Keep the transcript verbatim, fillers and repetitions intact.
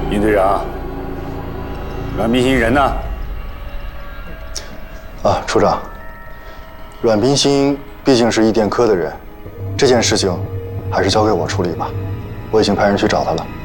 尹队长，阮冰心人呢？ 啊，处长，阮冰心毕竟是一电科的人，这件事情还是交给我处理吧。我已经派人去找他了。